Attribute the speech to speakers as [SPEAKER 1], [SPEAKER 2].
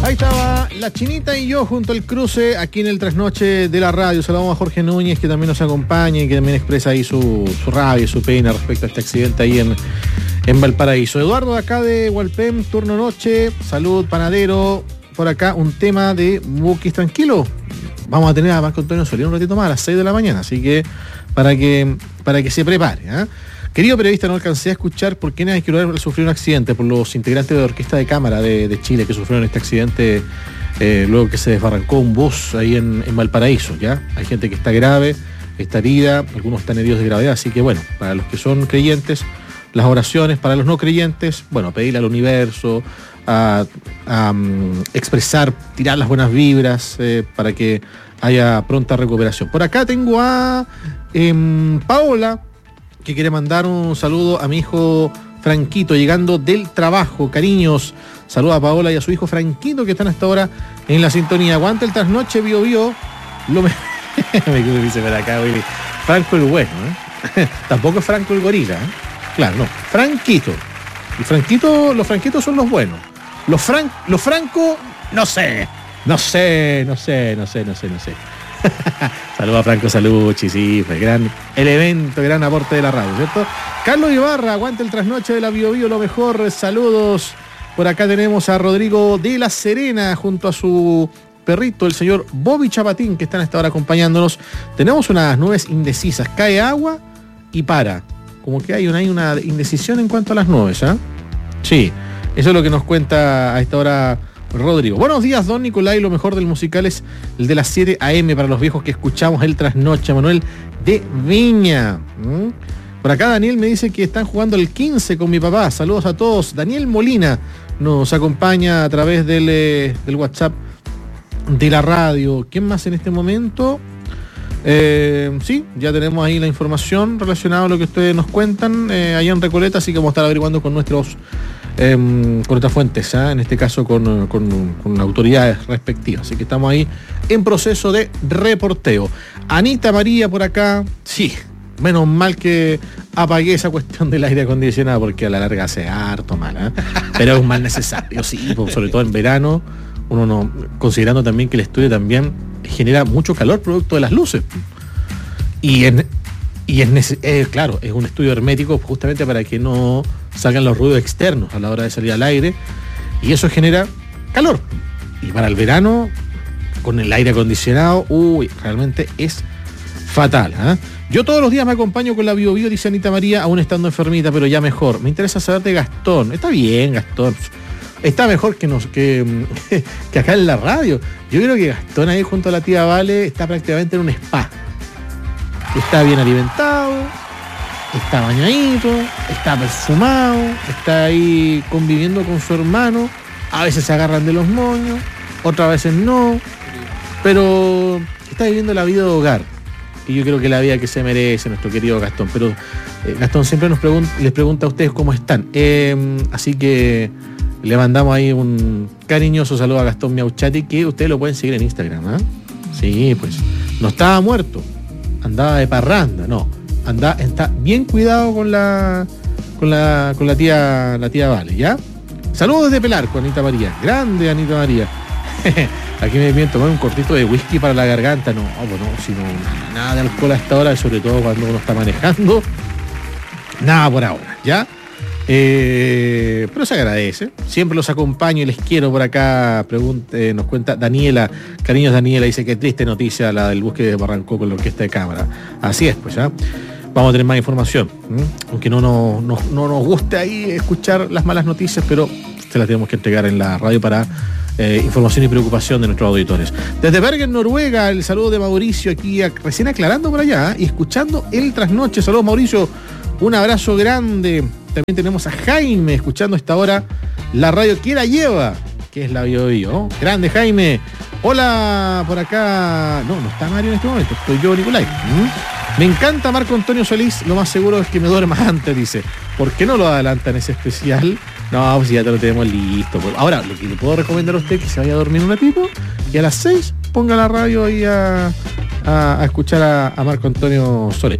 [SPEAKER 1] Ahí estaba la Chinita y yo junto al cruce aquí en el trasnoche de la radio. Saludamos a Jorge Núñez, que también nos acompaña y que también expresa ahí su rabia y su pena respecto a este accidente ahí en Valparaíso. Eduardo de acá de Hualpén, turno noche, salud panadero. Por acá un tema de Buquis tranquilo. Vamos a tener a Marco Antonio Solís un ratito más a las 6 de la mañana, así que para que se prepare, ¿eh? Querido periodista, no alcancé a escuchar por qué Nahuel sufrió un accidente, por los integrantes de la Orquesta de Cámara de Chile que sufrieron este accidente luego que se desbarrancó un bus ahí en Valparaíso, ¿ya? Hay gente que está grave, está herida, algunos están heridos de gravedad, así que bueno, para los que son creyentes, las oraciones, para los no creyentes, bueno, pedirle al universo, a expresar, tirar las buenas vibras para que haya pronta recuperación. Por acá tengo a Paola, que quiere mandar un saludo a mi hijo Franquito, llegando del trabajo. Cariños, saluda a Paola y a su hijo Franquito, que están hasta ahora en la sintonía. Aguanta el trasnoche, Bio Bio. Me dice por acá, Willy. Franco el bueno, ¿eh? Tampoco es Franco el gorila, ¿eh? Claro, no. Franquito. Los franquitos son los buenos. Los Franco, no sé. Saludos a Franco Salucci, sí, fue gran evento, gran aporte de la radio, ¿cierto? Carlos Ibarra, aguanta el trasnoche de la Bio Bio, lo mejor, saludos. Por acá tenemos a Rodrigo de La Serena junto a su perrito, el señor Bobby Chapatín, que están hasta ahora acompañándonos. Tenemos unas nubes indecisas, cae agua y para. Como que hay una indecisión en cuanto a las nubes, ¿eh? Sí, eso es lo que nos cuenta a esta hora Rodrigo. Buenos días, don Nicolai. Lo mejor del musical es el de las 7 a.m. para los viejos que escuchamos el trasnoche. Manuel de Viña. Por acá Daniel me dice que están jugando el 15 con mi papá. Saludos a todos. Daniel Molina nos acompaña a través del WhatsApp de la radio. ¿Quién más en este momento? Sí, ya tenemos ahí la información relacionada a lo que ustedes nos cuentan allá en Recoleta, así que vamos a estar averiguando con nuestras fuentes, en este caso con autoridades respectivas. Así que estamos ahí en proceso de reporteo. Anita María por acá, sí, menos mal que apagué esa cuestión del aire acondicionado porque a la larga hace harto mal, ¿eh? Pero es un mal necesario, sí, sobre todo en verano, uno no, considerando también que el estudio también genera mucho calor producto de las luces. Claro, es un estudio hermético justamente para que no salgan los ruidos externos a la hora de salir al aire, y eso genera calor. Y para el verano, con el aire acondicionado, realmente es fatal, ¿eh? Yo todos los días me acompaño con la Bio Bio, dice Anita María, aún estando enfermita, pero ya mejor. Me interesa saber de Gastón. Está bien, Gastón. Está mejor que acá en la radio. Yo creo que Gastón ahí junto a la tía Vale está prácticamente en un spa. Está bien alimentado, está bañadito, está perfumado, está ahí conviviendo con su hermano. A veces se agarran de los moños, otras veces no, pero está viviendo la vida de hogar. Y yo creo que la vida que se merece nuestro querido Gastón. Pero Gastón siempre les pregunta a ustedes cómo están. Así que le mandamos ahí un cariñoso saludo a Gastón Miauchati, que ustedes lo pueden seguir en Instagram, ¿eh? Sí, pues no estaba muerto, andaba de parranda, no, está bien cuidado con la tía Vale, ¿ya? Saludos desde Pelarco, Anita María, grande Anita María. Aquí me vienen tomar un cortito de whisky para la garganta, no, sino nada de alcohol a esta hora, sobre todo cuando uno está manejando, nada por ahora, ¿ya? Pero se agradece, siempre los acompaño y les quiero. Por acá nos cuenta Daniela, cariños Daniela, dice que triste noticia la del bus que barrancó con la Orquesta de Cámara. Así es, pues ya vamos a tener más información, aunque no nos guste ahí escuchar las malas noticias, pero se las tenemos que entregar en la radio para información y preocupación de nuestros auditores. Desde Bergen, Noruega, el saludo de Mauricio aquí, recién aclarando por allá, y escuchando el trasnoche. Saludos, Mauricio, un abrazo grande. También tenemos a Jaime escuchando a esta hora la radio que la lleva, que es la Bio Bio, ¿no? Grande Jaime. Hola, por acá. No está Mario en este momento, estoy yo, Nicolai. Me encanta Marco Antonio Solís, lo más seguro es que me duerma antes, dice. ¿Por qué no lo adelantan ese especial? No, pues ya te lo tenemos listo. Ahora, lo que le puedo recomendar a usted es que se vaya a dormir un ratito y a las 6 ponga la radio ahí a escuchar a Marco Antonio Solís.